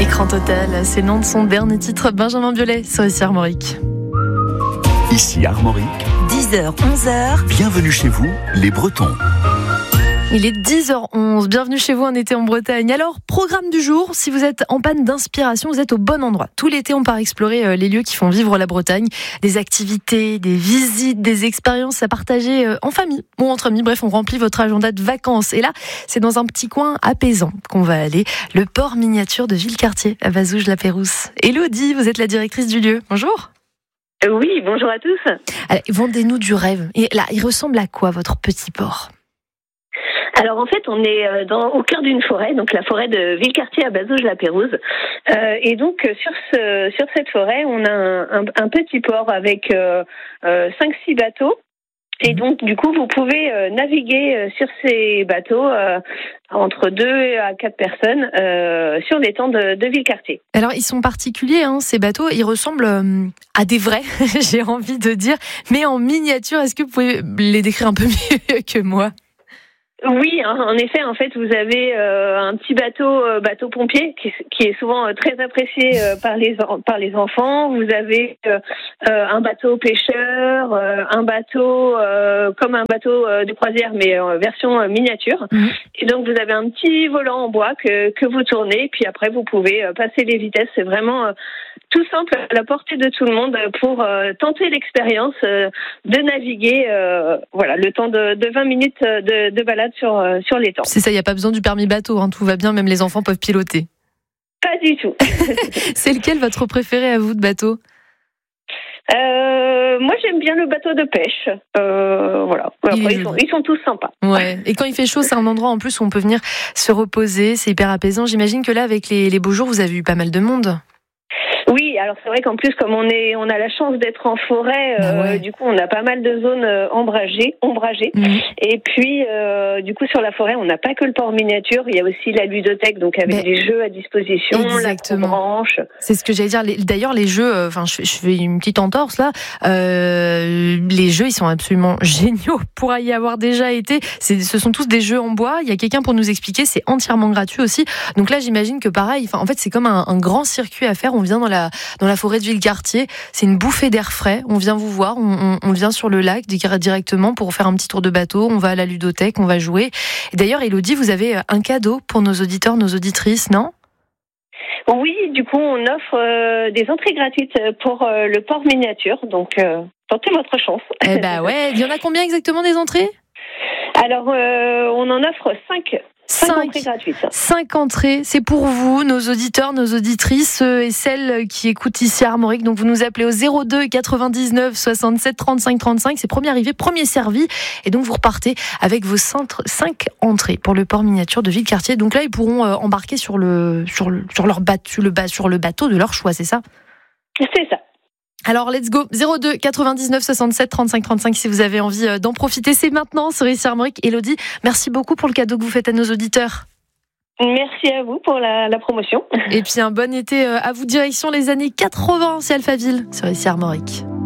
Écran total, c'est le nom de son dernier titre, Benjamin Biolay, sur ici Armorique. Ici Armorique, 10h, 11h. bienvenue chez vous, les Bretons. Il est 10h11, bienvenue chez vous en été en Bretagne. Alors, programme du jour, si vous êtes en panne d'inspiration, vous êtes au bon endroit. Tout l'été, on part explorer les lieux qui font vivre la Bretagne. Des activités, des visites, des expériences à partager en famille ou entre amis. Bref, on remplit votre agenda de vacances. Et là, c'est dans un petit coin apaisant qu'on va aller, le port miniature de Villecartier, à Bazouges-la-Pérouse. Élodie, vous êtes la directrice du lieu. Bonjour. Oui, bonjour à tous. Allez, vendez-nous du rêve. Et là, il ressemble à quoi, votre petit port ? Alors en fait, on est au cœur d'une forêt, donc la forêt de Villecartier à Bazouges-la-Pérouse. Et donc sur cette forêt, on a un petit port avec 5-6 bateaux. Et donc du coup, vous pouvez naviguer sur ces bateaux entre 2 à 4 personnes sur l'étang de Villecartier. Alors, ils sont particuliers, hein, ces bateaux. Ils ressemblent à des vrais, j'ai envie de dire, mais en miniature. Est-ce que vous pouvez les décrire un peu mieux que moi ? Oui, hein, en effet, en fait, vous avez un petit bateau pompier qui est souvent très apprécié par les enfants. Vous avez un bateau pêcheur, un bateau comme un bateau de croisière, mais version miniature. Mmh. Et donc, vous avez un petit volant en bois que vous tournez, puis après, vous pouvez passer les vitesses. C'est vraiment tout simple, à la portée de tout le monde pour tenter l'expérience de naviguer, le temps de 20 minutes de balade sur l'étang. C'est ça, il n'y a pas besoin du permis bateau, hein, tout va bien, même les enfants peuvent piloter. Pas du tout. C'est lequel votre préféré à vous de bateau ? Moi j'aime bien le bateau de pêche. Après, ils sont tous sympas. Ouais. Et quand il fait chaud, c'est un endroit en plus où on peut venir se reposer, c'est hyper apaisant. J'imagine que là, avec les beaux jours, vous avez eu pas mal de monde. Oui, alors c'est vrai qu'en plus, comme on a la chance d'être en forêt, du coup, on a pas mal de zones ombragées. Mmh. Et puis, du coup, sur la forêt, on n'a pas que le port miniature, il y a aussi la ludothèque, donc avec des jeux à disposition, exactement. La branche. C'est ce que j'allais dire. D'ailleurs, les jeux, je fais une petite entorse là. Les jeux, ils sont absolument géniaux. Pour y avoir déjà été, ce sont tous des jeux en bois. Il y a quelqu'un pour nous expliquer. C'est entièrement gratuit aussi. Donc là, j'imagine que pareil. En fait, c'est comme un grand circuit à faire. On vient dans la forêt de Villecartier, c'est une bouffée d'air frais. On vient vous voir, on vient sur le lac directement pour faire un petit tour de bateau. On va à la ludothèque, on va jouer. Et d'ailleurs, Élodie, vous avez un cadeau pour nos auditeurs, nos auditrices, non ? Oui, du coup, on offre des entrées gratuites pour le port miniature. Donc, tentez votre chance. Eh ben ouais, il y en a combien exactement des entrées ? Alors, on en offre 5. 5 entrées gratuites. 5 entrées, c'est pour vous, nos auditeurs, nos auditrices et celles qui écoutent ici à Armorique. Donc vous nous appelez au 02 99 67 35 35. C'est premier arrivé, premier servi. Et donc vous repartez avec vos 5 entrées pour le port miniature de Villecartier. Donc là, ils pourront embarquer sur le bateau de leur choix, c'est ça ? C'est ça. Alors, let's go. 02 99 67 35 35 si vous avez envie d'en profiter. C'est maintenant sur ici Armorique. Élodie, merci beaucoup pour le cadeau que vous faites à nos auditeurs. Merci à vous pour la promotion. Et puis un bon été à vous, direction les années 80, c'est Alphaville sur ici Armorique.